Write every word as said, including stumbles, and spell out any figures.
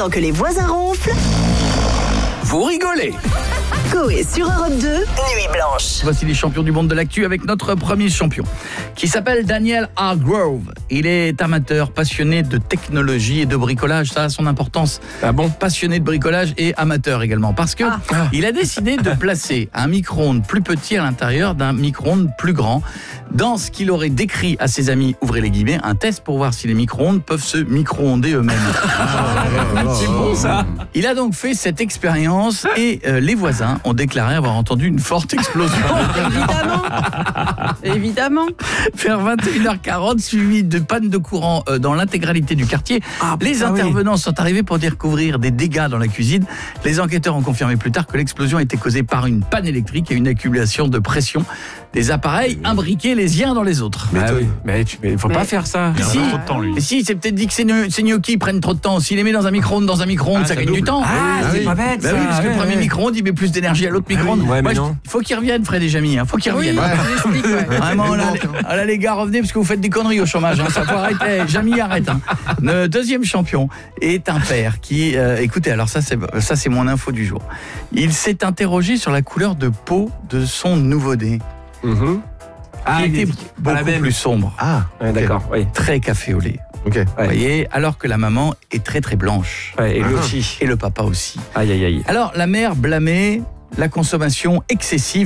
Pendant que les voisins ronflent, vous rigolez. Coé sur Europe deux, Nuit Blanche. Voici les champions du monde de l'actu avec notre premier champion qui s'appelle Daniel Hargrove. Il est amateur, passionné de technologie et de bricolage, ça a son importance. Ah bon ? Passionné de bricolage et amateur également parce que Ah. il a décidé de placer un micro-ondes plus petit à l'intérieur d'un micro-ondes plus grand dans ce qu'il aurait décrit à ses amis, ouvrez les guillemets, un test pour voir si les micro-ondes peuvent se micro-onder eux-mêmes. C'est bon ça. Il a donc fait cette expérience et euh, les voisins ont déclaré avoir entendu une forte explosion. Évidemment. Évidemment. Vers vingt et une heures quarante, suivi de panne de courant euh, dans l'intégralité du quartier. Ah, les ah intervenants oui. sont arrivés pour découvrir des dégâts dans la cuisine. Les enquêteurs ont confirmé plus tard que l'explosion était causée par une panne électrique et une accumulation de pression des appareils imbriqués les uns dans les autres. Mais ah oui, mais tu mais faut mais... pas faire ça. Si, trop de temps, lui. si, c'est peut-être dit que ces, ces gnocchis prennent trop de temps. S'il les met dans un micro-ondes, dans un micro-ondes, ah, ça, ça gagne double. du temps. Ah, ah c'est oui. pas bête bah ça. oui, parce que ouais, le premier ouais. micro-ondes, il met plus d'énergie à l'autre micro-ondes. Ah oui. Ouais, Moi, mais je, non. il faut qu'il revienne, Fred et Jamy. Il faut qu'il revienne. Oui, ouais. explique, ouais. Vraiment, là, les, là, les gars, revenez parce que vous faites des conneries au chômage. Hein. Ça faut arrêter. Jamy, arrête. Hein. Le deuxième champion est un père qui, euh, écoutez, alors ça c'est, ça, c'est mon info du jour. Il s'est interrogé sur la couleur de peau de son nouveau-né. Mm-hmm. Ah, qui il était est beaucoup beaucoup plus sombre. Ah, ouais, d'accord, oui. Très café au lait. Ok. Ouais. Vous voyez, alors que la maman est très très blanche. Ouais, et ah. lui aussi. Et le papa aussi. Aïe, aïe, aïe. Alors, la mère blâmait la consommation excessive